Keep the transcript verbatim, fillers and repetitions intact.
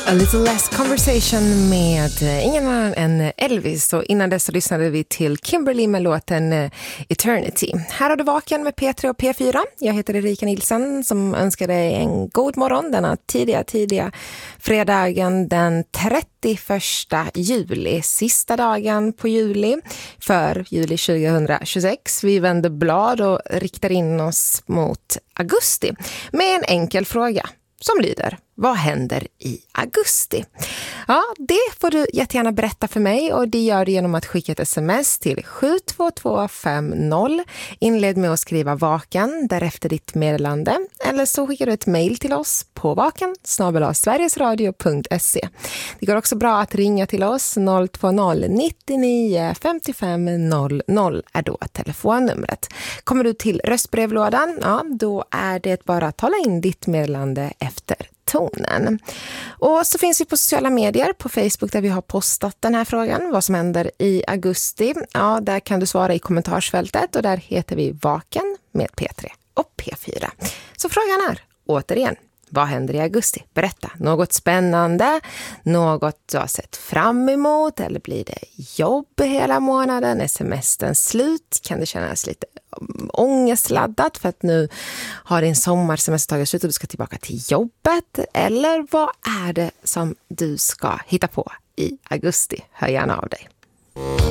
A Little Less Conversation med ingen annan än Elvis. Och innan dess så lyssnade vi till Kimberly med låten Eternity. Här har du Vaken med P tre och P fyra. Jag heter Erika Nilsson som önskar dig en god morgon denna tidiga, tidiga fredagen den trettioförsta juli. Sista dagen på juli för juli tjugohundratjugosex. Vi vänder blad och riktar in oss mot augusti med en enkel fråga som lyder: vad händer i augusti? Ja, det får du jättegärna berätta för mig, och det gör du genom att skicka ett sms till sju två två fem noll. Inled med att skriva vaken, därefter ditt meddelande. Eller så skickar du ett mejl till oss på vaken snabel-a sverigesradio punkt se. Det går också bra att ringa till oss. noll två noll nittionio femtiofem noll noll är då telefonnumret. Kommer du till röstbrevlådan, ja, då är det bara att tala in ditt meddelande efter tonen. Och så finns vi på sociala medier, på Facebook, där vi har postat den här frågan, vad som händer i augusti. Ja, där kan du svara i kommentarsfältet, och där heter vi Vaken med P tre och P fyra. Så frågan är, återigen, vad händer i augusti? Berätta, något spännande, något du har sett fram emot, eller blir det jobb hela månaden? Är semestern slut? Kan det kännas lite ångestladdat för att nu har din sommarsemester tagit slut och du ska tillbaka till jobbet? Eller vad är det som du ska hitta på i augusti? Hör gärna av dig.